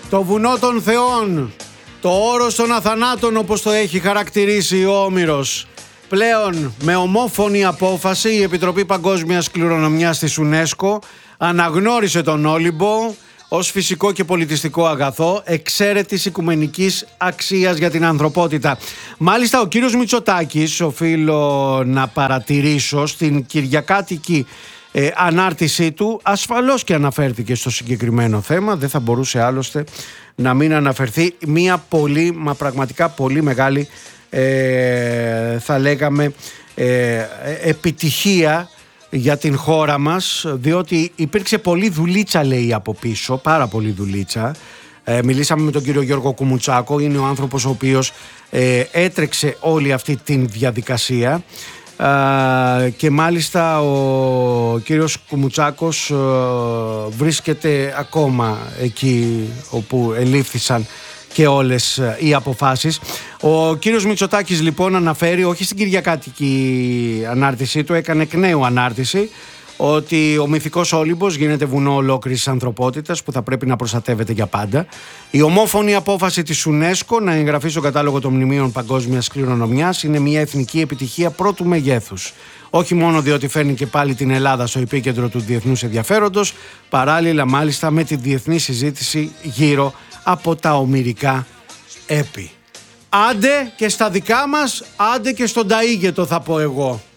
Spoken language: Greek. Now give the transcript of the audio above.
Το βουνό των θεών, το όρος των αθανάτων όπως το έχει χαρακτηρίσει ο Όμηρος. Πλέον με ομόφωνη απόφαση η Επιτροπή Παγκόσμιας Κληρονομιάς της UNESCO αναγνώρισε τον Όλυμπο ως φυσικό και πολιτιστικό αγαθό εξαίρετης οικουμενικής αξίας για την ανθρωπότητα. Μάλιστα ο κύριος Μητσοτάκης, οφείλω να παρατηρήσω, στην κυριακάτικη ανάρτησή του ασφαλώς και αναφέρθηκε στο συγκεκριμένο θέμα. Δεν θα μπορούσε άλλωστε να μην αναφερθεί. Μια πολύ, μα πραγματικά πολύ μεγάλη θα λέγαμε επιτυχία για την χώρα μας, διότι υπήρξε πολλή δουλίτσα, λέει, από πίσω, πάρα πολύ δουλίτσα. Μιλήσαμε με τον κύριο Γιώργο Κουμουτσάκο, είναι ο άνθρωπος ο οποίος έτρεξε όλη αυτή την διαδικασία και μάλιστα ο κύριος Κουμουτσάκος βρίσκεται ακόμα εκεί όπου ελήφθησαν και όλες οι αποφάσεις. Ο κύριος Μητσοτάκης λοιπόν αναφέρει, όχι στην κυριακάτικη ανάρτησή του, έκανε εκ νέου ανάρτηση, ότι ο μυθικός Όλυμπος γίνεται βουνό ολόκληρης ανθρωπότητας που θα πρέπει να προστατεύεται για πάντα. Η ομόφωνη απόφαση της UNESCO να εγγραφεί στο κατάλογο των μνημείων παγκόσμιας κληρονομιάς είναι μια εθνική επιτυχία πρώτου μεγέθους. Όχι μόνο διότι φέρνει και πάλι την Ελλάδα στο επίκεντρο του διεθνούς ενδιαφέροντος, παράλληλα μάλιστα με τη διεθνή συζήτηση γύρω από τα ομηρικά έπι. Άντε και στα δικά μας, άντε και στον Ταΐγετο θα πω εγώ.